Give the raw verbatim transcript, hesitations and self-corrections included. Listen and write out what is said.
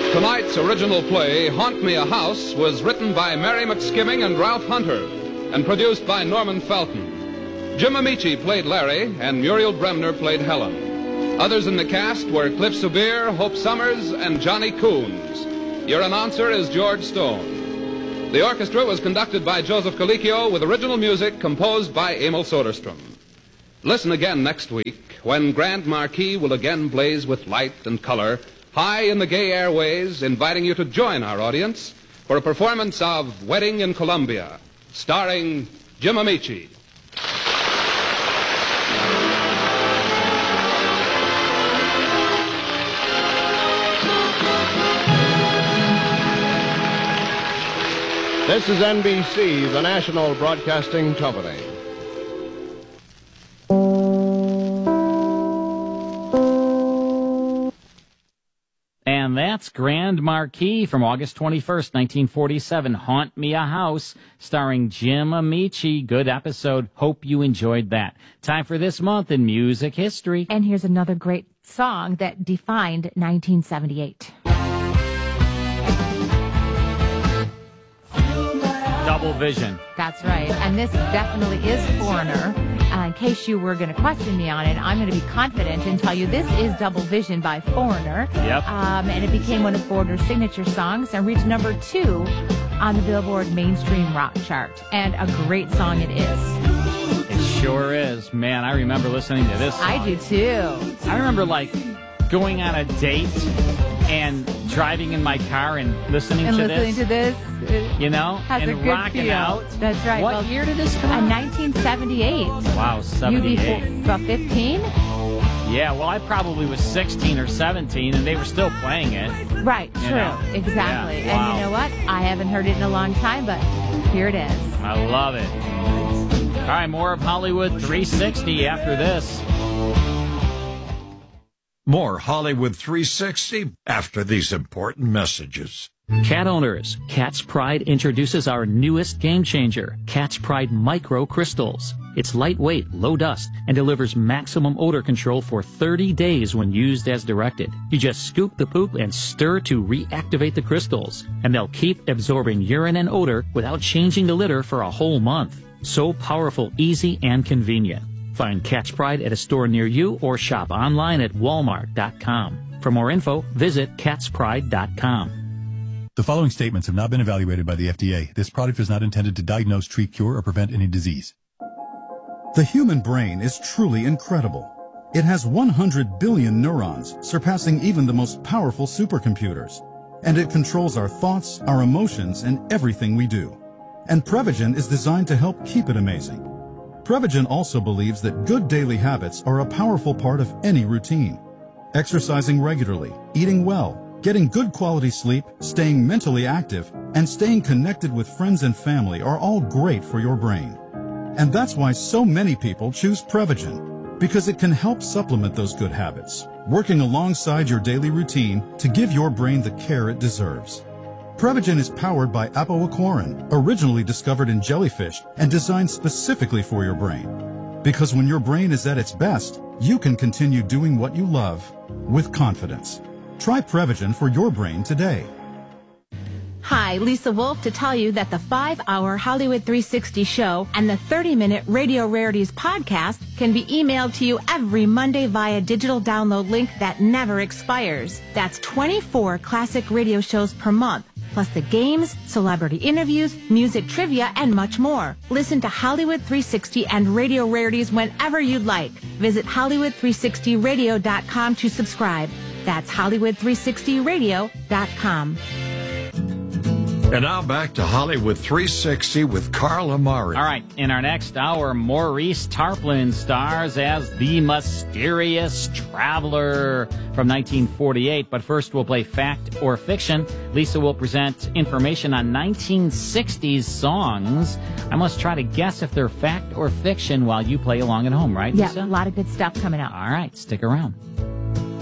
Tonight's original play, Haunt Me a House, was written by Mary McSkimming and Ralph Hunter and produced by Norman Felton. Jim Amici played Larry and Muriel Bremner played Helen. Others in the cast were Cliff Subir, Hope Summers, and Johnny Coons. Your announcer is George Stone. The orchestra was conducted by Joseph Colicchio with original music composed by Emil Soderstrom. Listen again next week when Grand Marquis will again blaze with light and color high in the gay airways, inviting you to join our audience for a performance of Wedding in Columbia, starring Jim Amici. This is N B C, the national broadcasting company. And that's Grand Marquis from August twenty-first, nineteen forty-seven, Haunt Me a House, starring Jim Amici. Good episode. Hope you enjoyed that. Time for this month in music history. And here's another great song that defined nineteen seventy-eight. Double Vision. That's right. And this definitely is Foreigner. Uh, in case you were going to question me on it, I'm going to be confident and tell you this is Double Vision by Foreigner. Yep. Um, and it became one of Foreigner's signature songs and reached number two on the Billboard Mainstream Rock Chart. And a great song it is. It sure is. Man, I remember listening to this song. I do too. I remember, like, going on a date and driving in my car and listening and to listening this. to this. You know, has and a good rocking feel. out. That's right. What well, year did this come uh, out? nineteen seventy-eight. Wow, seventy-eight. You about fifteen? Yeah, well, I probably was sixteen or seventeen, and they were still playing it. Right, You true. know? Exactly. Yeah, wow. And you know what? I haven't heard it in a long time, but here it is. I love it. All right, more of Hollywood three sixty after this. More Hollywood three sixty after these important messages. Cat owners, Cat's Pride introduces our newest game changer, Cat's Pride Micro Crystals. It's lightweight, low dust, and delivers maximum odor control for thirty days when used as directed. You just scoop the poop and stir to reactivate the crystals, and they'll keep absorbing urine and odor without changing the litter for a whole month. So powerful, easy, and convenient. Find Cat's Pride at a store near you or shop online at walmart dot com. For more info, visit cats pride dot com. The following statements have not been evaluated by the F D A. This product is not intended to diagnose, treat, cure, or prevent any disease. The human brain is truly incredible. It has one hundred billion neurons, surpassing even the most powerful supercomputers. And it controls our thoughts, our emotions, and everything we do. And Prevagen is designed to help keep it amazing. Prevagen also believes that good daily habits are a powerful part of any routine. Exercising regularly, eating well, getting good quality sleep, staying mentally active, and staying connected with friends and family are all great for your brain. And that's why so many people choose Prevagen, because it can help supplement those good habits, working alongside your daily routine to give your brain the care it deserves. Prevagen is powered by apoaquarin, originally discovered in jellyfish and designed specifically for your brain. Because when your brain is at its best, you can continue doing what you love with confidence. Try Prevagen for your brain today. Hi, Lisa Wolf to tell you that the five-hour Hollywood three sixty show and the thirty-minute Radio Rarities podcast can be emailed to you every Monday via digital download link that never expires. That's twenty-four classic radio shows per month, plus the games, celebrity interviews, music trivia, and much more. Listen to Hollywood three sixty and Radio Rarities whenever you'd like. Visit Hollywood three sixty radio dot com to subscribe. That's Hollywood three sixty radio dot com. And now back to Hollywood three sixty with Carl Amari. All right, in our next hour, Maurice Tarplin stars as the mysterious traveler from nineteen forty-eight. But first, we'll play Fact or Fiction. Lisa will present information on nineteen sixties songs. I must try to guess if they're fact or fiction while you play along at home, right, Yeah, Lisa? a lot of good stuff coming up. All right, stick around.